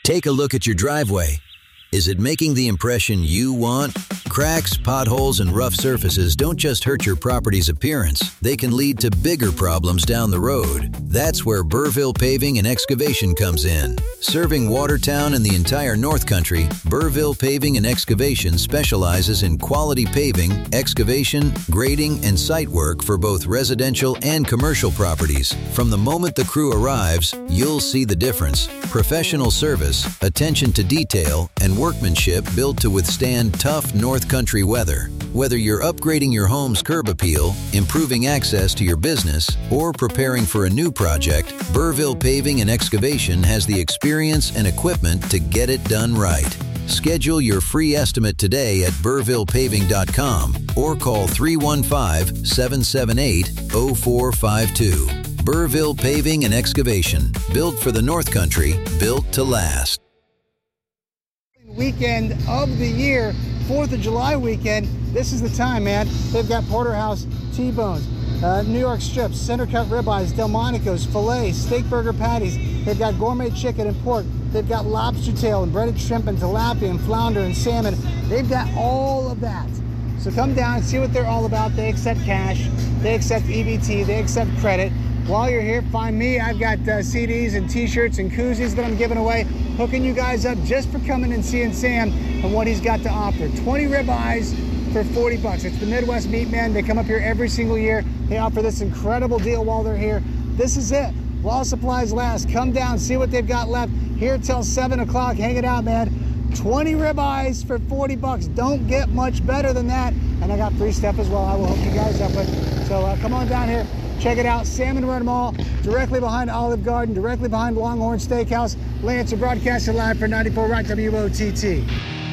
Take a look at your driveway. Is it making the impression you want? Cracks, potholes, and rough surfaces don't just hurt your property's appearance. They can lead to bigger problems down the road. That's where Burville Paving and Excavation comes in. Serving Watertown and the entire North Country, Burville Paving and Excavation specializes in quality paving, excavation, grading, and site work for both residential and commercial properties. From the moment the crew arrives, you'll see the difference. Professional service, attention to detail, and workmanship built to withstand tough North Country weather. Whether you're upgrading your home's curb appeal, improving access to your business, or preparing for a new project, Burville Paving and Excavation has the experience and equipment to get it done right. Schedule your free estimate today at burvillepaving.com or call 315-778-0452. Burville Paving and Excavation, built for the North Country, built to last. Weekend of the year, 4th of July weekend, this is the time, man. They've got Porterhouse T-bones, New York strips, center cut ribeyes, Delmonico's, filet, steak burger patties. They've got gourmet chicken and pork. They've got lobster tail and breaded shrimp and tilapia and flounder and salmon. They've got all of that. So come down and see what they're all about. They accept cash, they accept EBT, they accept credit. While you're here, find me. I've got CDs and t-shirts and koozies that I'm giving away, hooking you guys up just for coming and seeing Sam and what he's got to offer. 20 ribeyes for $40. It's the Midwest Meat Man. They come up here every single year. They offer this incredible deal while they're here. This is it. While supplies last, come down, see what they've got left. Here till 7 o'clock. Hang it out, man. 20 ribeyes for $40. Don't get much better than that. And I got free stuff as well. I will hook you guys up with. So come on down here. Check it out, Salmon Run Mall, directly behind Olive Garden, directly behind Longhorn Steakhouse. Lance, broadcasting live for 94 Rock WOTT.